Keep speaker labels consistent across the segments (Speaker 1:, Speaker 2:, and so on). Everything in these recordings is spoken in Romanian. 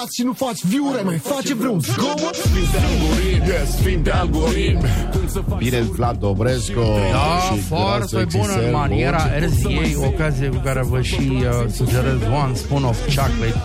Speaker 1: și nu faci view-uri, mai face vreun zgomot?
Speaker 2: Bine, Vlad Dobrescu.
Speaker 3: Da, foarte bună în maniera RZA, ocazie cu care vă și sugerez One Spoon of Chocolate,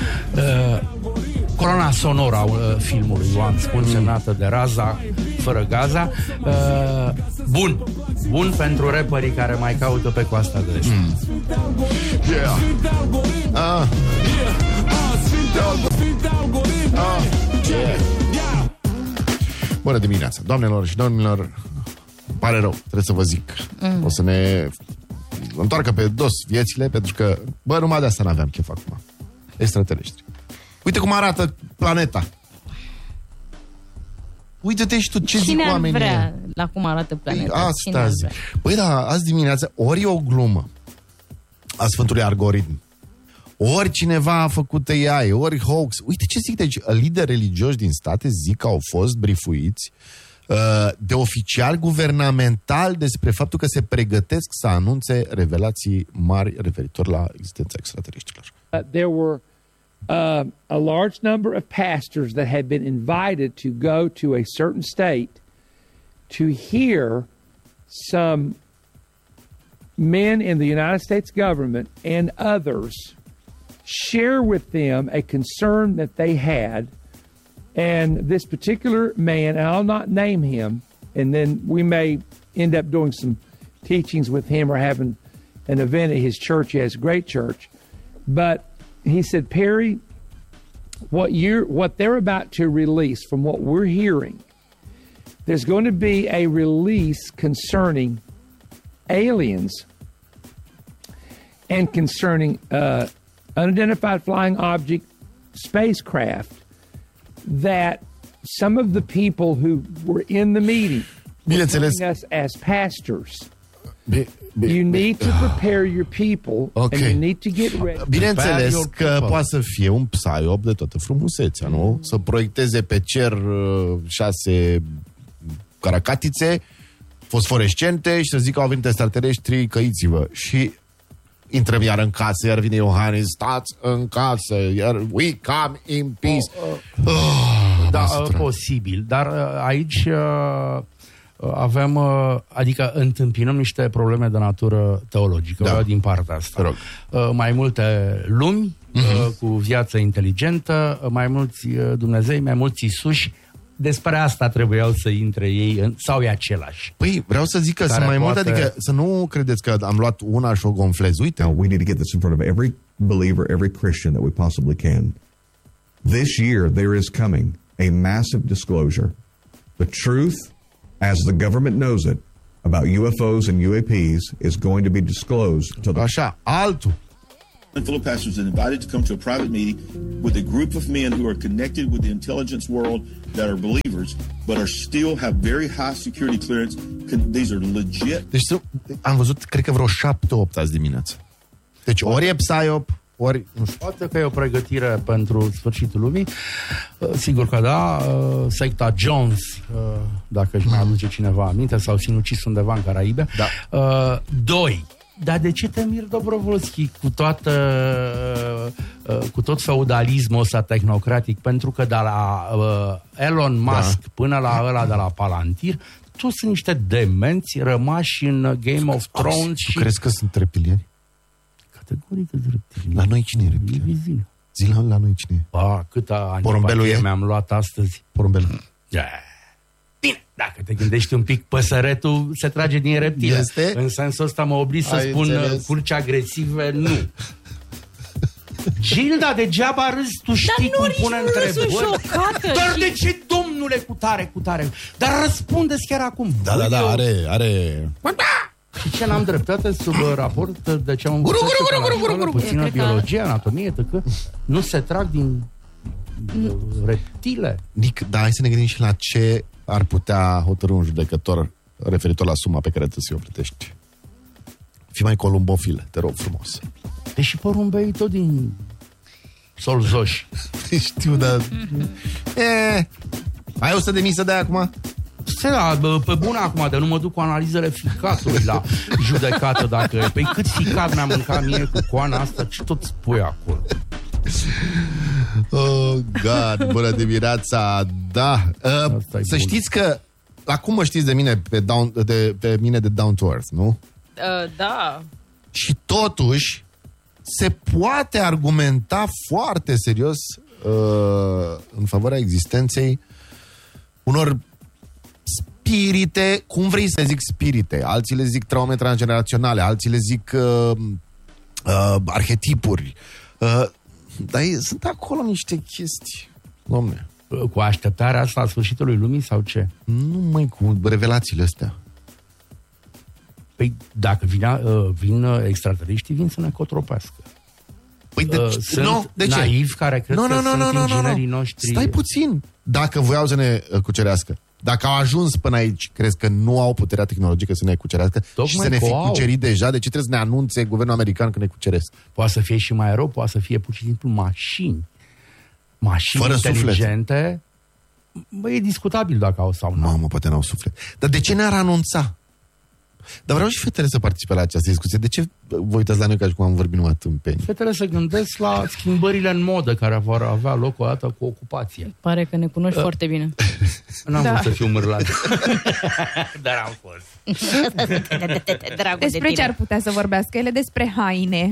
Speaker 3: coloana sonoră a filmului One Spoon, semnată de Raza, fără Gaza. Bun pentru rapperii care mai caută pe coasta de est.
Speaker 2: Bună dimineața, doamnelor și domnilor. Pare rău, trebuie să vă zic. O să ne întoarcă pe dos viețile, pentru că, numai de asta n-aveam chef acum. Extraterestri. Uite cum arată planeta. Uite-te și tu ce zic oamenii.
Speaker 4: Cine vrea la cum arată planeta?
Speaker 2: Asta zic. Păi da, azi dimineața ori e o glumă a Sfântului Algoritm, ori cineva a făcut AI, ori hoax. Uite ce zic, deci lideri religioși din state zic că au fost brifuiți de oficiali guvernamentali despre faptul că se pregătesc să anunțe revelații mari referitor la existența extraterestrilor.
Speaker 5: There were a large number of pastors that had been invited to go to a certain state to hear some men in the United States government and others share with them a concern that they had. And this particular man, and I'll not name him, and then we may end up doing some teachings with him or having an event at his church. He has a great church. But he said, Perry, what they're about to release, from what we're hearing, there's going to be a release concerning aliens and concerning unidentified flying object spacecraft, that some of the people who were in the meeting were telling us as pastors, you need to prepare your people, and you need to get ready.
Speaker 2: Bineînțeles că poate să fie un psaiop de toată frumusețea, nu? Să proiecteze pe cer 6 caracatițe fosforescente și să zică că au venit extraterestri, căiți-vă. Și intrăm iar în casă, iar vine Iohannis, stați în casă, iar we come in peace.
Speaker 3: Da, posibil, dar aici avem, adică întâmpinăm niște probleme de natură teologică, din partea asta. Mai multe lumi cu viață inteligentă, mai mulți Dumnezei, mai mulți Iisuși. Despre asta trebuiau să intre ei, sau e același?
Speaker 2: Păi, vreau să zic că sunt mai multe, adică să nu credeți că am luat una și o gonflez. Uite.
Speaker 6: Now, we need to get this in front of every believer, every Christian that we possibly can. This year, there is coming a massive disclosure. The truth, as the government knows it, about UFOs and UAPs is going to be disclosed to the...
Speaker 2: Așa, altul.
Speaker 7: Fellow pastors are invited to come to a private meeting with a group of men who are connected with the intelligence world that are believers, but are still have very high security clearance. These are legit.
Speaker 2: Deci am văzut, cred că vreo 7-8 azi dimineață. Deci ori e psaiop, ori... Nu știu.
Speaker 3: Poate că e o pregătire pentru sfârșitul lumii. Sigur că da. Secta Jones, dacă își mai aduce cineva aminte, sau sinucis undeva în Caraibe. Da. 2. Dar de ce te miri, Dobrovolski, cu tot feudalismul ăsta tehnocratic? Pentru că de la Elon Musk până la ăla de la Palantir, toți sunt niște demenți rămași în Game of Thrones.
Speaker 2: Tu crezi că sunt reptilieni?
Speaker 3: Categoric sunt reptilieni.
Speaker 2: La noi cine e reptilian? Zi la noi cine e?
Speaker 3: Câtă antipatie mi-am luat astăzi.
Speaker 2: Porumbelul.
Speaker 3: Bine, dacă te gândești un pic, păsăretul se trage din reptile.
Speaker 2: Este?
Speaker 3: În sensul ăsta mă oblig să spun curci agresive, nu. Gilda, degeaba râzi, tu știi cum pune întrebări. Dar de ce, domnule, cu tare? Dar răspundeți chiar acum.
Speaker 2: Da, are...
Speaker 3: Și ce n-am dreptate sub raport de ce am învățat puțină biologie, anatomie, tăcă? Nu se trag din reptile.
Speaker 2: Nic, dar hai să ne gândim și la ce ar putea hotărâ un judecător referitor la suma pe care trebuie să o plătești. Fii mai columbofilă, te rog frumos.
Speaker 3: Deși porumbei tot din solzoși.
Speaker 2: Știu, dar... Ai 100.000 să dai acum?
Speaker 3: Pe bună acum, de nu mă duc cu analizele ficatului la judecată dacă... Păi cât ficat mi-a mâncat mie cu coana asta, ce tot spui acolo?
Speaker 2: Oh, God, bună dimineața. Da, să știți că acum mă știți de mine pe mine de Down to Earth, nu?
Speaker 4: Da.
Speaker 2: Și totuși se poate argumenta foarte serios în favoarea existenței unor spirite, cum vrei să zic spirite, alții le zic traume transgeneraționale, alții le zic arhetipuri, dar sunt acolo niște chestii, dom'le.
Speaker 3: Cu așteptarea asta a sfârșitului lumii sau ce?
Speaker 2: Nu mai cu revelațiile astea.
Speaker 3: Păi dacă vin extraterestri, vin să ne cotropească.
Speaker 2: Păi
Speaker 3: sunt naivi care cred că sunt inginerii noștri.
Speaker 2: Stai puțin. Dacă voiau să ne cucerească, dacă au ajuns până aici, crezi că nu au puterea tehnologică să ne cucerească și să ne fi cucerit deja? De ce trebuie să ne anunțe guvernul american că ne cuceresc?
Speaker 3: Poate să fie și mai rău, poate să fie pur și simplu mașini
Speaker 2: fără
Speaker 3: inteligente. Bă, e discutabil dacă au sau nu.
Speaker 2: Mamă, poate n-au suflet. Dar de ce ne-ar anunța? Dar vreau și fetele să participe la această discuție. De ce vă uitați la noi ca și cum am vorbit numai tâmpeni?
Speaker 3: Fetele se gândesc la schimbările în modă care vor avea loc o dată cu ocupație.
Speaker 4: Pare că ne cunoști foarte bine.
Speaker 3: N-am vrut să fiu mârlat. Dar am fost.
Speaker 8: Despre ce ar putea să vorbească ele? Despre haine.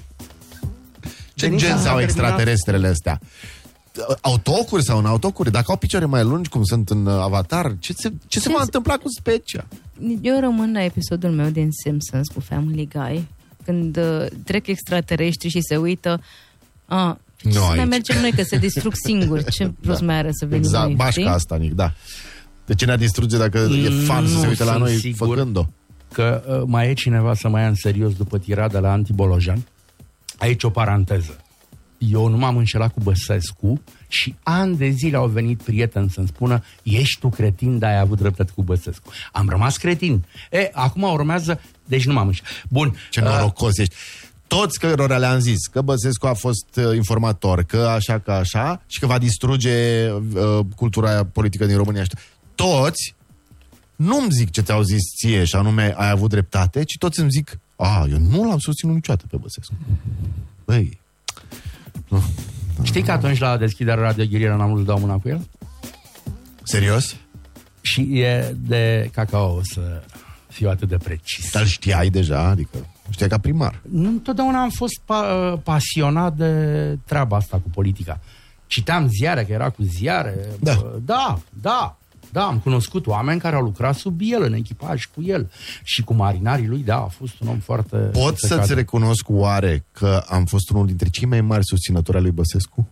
Speaker 2: Ce gen sau extraterestrele astea? Autocuri sau în autocuri? Dacă au picioare mai lungi, cum sunt în Avatar, ce se va întâmpla cu specia?
Speaker 4: Eu rămân la episodul meu din Simpsons cu Family Guy, când trec extraterestri și se uită ce să mai mergem noi, că se distrug singuri. Ce rost mai are să venim noi?
Speaker 2: Bașca asta, Nic, da. De ce ne-a distruge dacă e fan să se uite la noi făcând-o?
Speaker 3: Că mai e cineva să mai ia în serios după tirada la Antibolojan. Aici o paranteză. Eu nu m-am înșelat cu Băsescu și ani de zile au venit prieteni să-mi spună: ești tu cretin, dar ai avut dreptate cu Băsescu. Am rămas cretin. Acum urmează, deci nu m-am înșelat. Bun.
Speaker 2: Ce norocos ești. Toți cărora le-am zis că Băsescu a fost informator, că așa, că așa, și că va distruge cultura politică din România. Toți nu-mi zic ce ți-au zis ție și anume ai avut dreptate, ci toți îmi zic: eu nu l-am susținut niciodată pe Băsescu. Băi,
Speaker 3: știi că atunci la deschiderea Radio Ghirira n-am vrut să dau mâna cu el?
Speaker 2: Serios?
Speaker 3: Și e de cacao să fiu atât de precis.
Speaker 2: Dar știai deja? Adică știai ca primar?
Speaker 3: Nu, întotdeauna am fost pasionat de treaba asta cu politica. Citeam ziare, că era cu ziare. Da, am cunoscut oameni care au lucrat sub el, în echipaj cu el. Și cu marinarii lui, a fost un om foarte...
Speaker 2: Pot să-ți recunosc oare că am fost unul dintre cei mai mari susținători al lui Băsescu?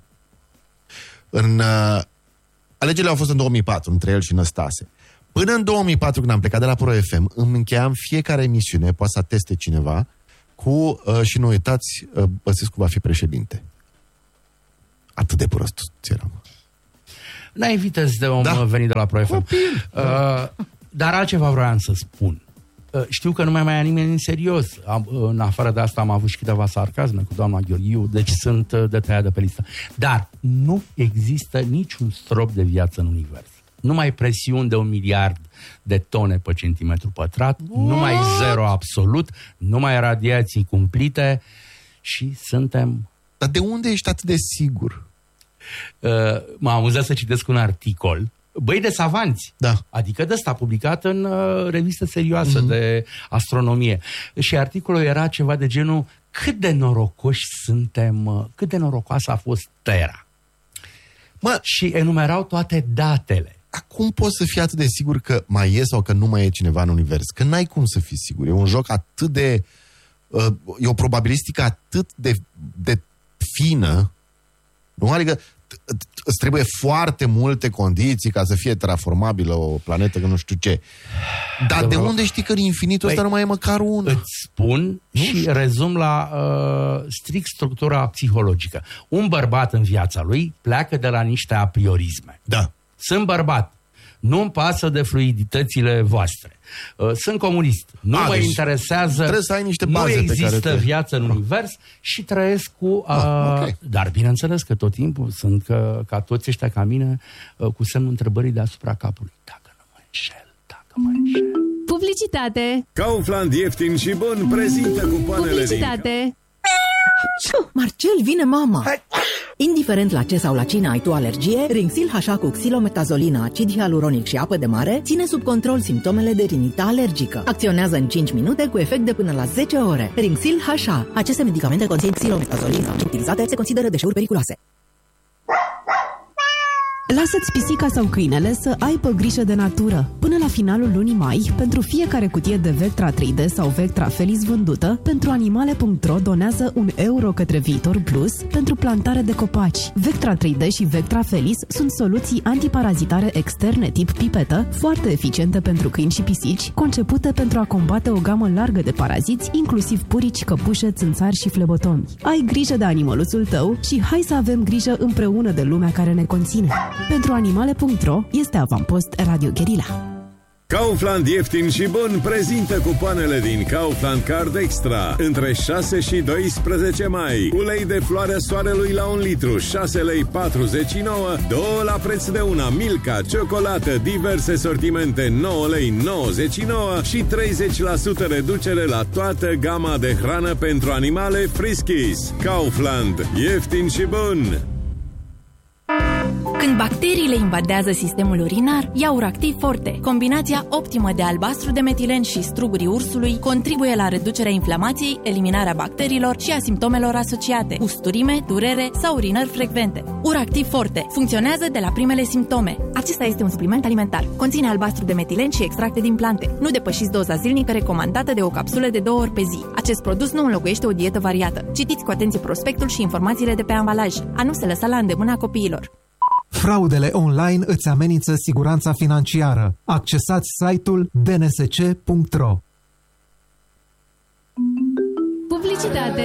Speaker 2: Alegerile au fost în 2004, între el și Năstase. Până în 2004, când am plecat de la Pro FM, îmi încheiam fiecare emisiune, poate să ateste cineva, cu și nu uitați, Băsescu va fi președinte. Atât de prost eram.
Speaker 3: N-ai viteză de om venit de la Pro FM. Dar altceva vreau să spun. Știu că nu mai ia nimeni în serios. În afară de asta am avut și câteva sarcasme cu doamna Gheorghiu, deci sunt detaliate pe listă. Dar nu există niciun strop de viață în univers. Numai presiuni de 1 miliard de tone pe centimetru pătrat, numai zero absolut, numai radiații cumplite și suntem...
Speaker 2: Dar de unde ești atât de sigur?
Speaker 3: M-a amuzat să citesc un articol, băi, de savanți, adică de ăsta publicat în revistă serioasă de astronomie. Și articolul era ceva de genul: cât de norocoși suntem, cât de norocoasă a fost Terra. Și enumerau toate datele.
Speaker 2: Cum poți să fii atât de sigur că mai e sau că nu mai e cineva în univers? Că n-ai cum să fii sigur. E un joc atât de... e o probabilistică atât de fină, nu? Adică îți trebuie foarte multe condiții ca să fie terraformabilă o planetă, că nu știu ce. Dar de unde știi că în infinitul ăsta nu mai e măcar una?
Speaker 3: Îți spun și rezum la strict structura psihologică. Un bărbat în viața lui pleacă de la niște apriorisme.
Speaker 2: Da.
Speaker 3: Sunt bărbat. Nu-mi pasă de fluiditățile voastre. Sunt comunist. Nu mă interesează.
Speaker 2: Trebuie să ai niște baze.
Speaker 3: Nu există viață în univers și trăiesc cu... okay. Dar bineînțeles că tot timpul sunt ca toți ăștia ca mine cu semnul întrebării deasupra capului. Dacă mă înșel.
Speaker 9: Publicitate.
Speaker 10: Kaufland ieftin și bun prezintă cupoanele
Speaker 9: Publicitate. Marcel, vine mama! Indiferent la ce sau la cine ai tu alergie, Rinxil HA cu xilometazolină, acid hialuronic și apă de mare ține sub control simptomele de rinită alergică. Acționează în 5 minute cu efect de până la 10 ore. Rinxil HA. Aceste medicamente conțin xilometazolină. Utilizate se consideră deșeuri periculoase.
Speaker 10: Lasă-ți pisica sau câinele să aibă grijă de natură. Până la finalul lunii mai, pentru fiecare cutie de Vectra 3D sau Vectra Felis vândută, pentru Animale.ro donează €1 către Viitor Plus pentru plantare de copaci. Vectra 3D și Vectra Felis sunt soluții antiparazitare externe tip pipetă, foarte eficiente pentru câini și pisici, concepute pentru a combate o gamă largă de paraziți, inclusiv purici, căpușe, țânțari și flebotomi. Ai grijă de animăluțul tău și hai să avem grijă împreună de lumea care ne conține. Pentru Animale.ro este avampost Radio Guerilla.
Speaker 11: Kaufland ieftin și bun prezintă cupoanele din Kaufland Card Extra între 6 și 12 mai. Ulei de floarea soarelui la 1 litru, 6,49 lei, 2 la preț de una. Milka, ciocolată, diverse sortimente, 9,99 lei și 30% reducere la toată gama de hrană pentru animale Friskies. Kaufland, ieftin și bun!
Speaker 12: Când bacteriile invadează sistemul urinar, ia Uractiv Forte. Combinația optimă de albastru de metilen și strugurii ursului contribuie la reducerea inflamației, eliminarea bacteriilor și a simptomelor asociate, usturime, durere sau urinări frecvente. Uractiv Forte funcționează de la primele simptome. Acesta este un supliment alimentar. Conține albastru de metilen și extracte din plante. Nu depășiți doza zilnică recomandată de o capsulă de 2 ori pe zi. Acest produs nu înlocuiește o dietă variată. Citiți cu atenție prospectul și informațiile de pe ambalaj. A nu se lăsa la îndemâna copiilor.
Speaker 13: Fraudele online îți amenință siguranța financiară. Accesați site-ul dnsc.ro.
Speaker 14: Publicitate.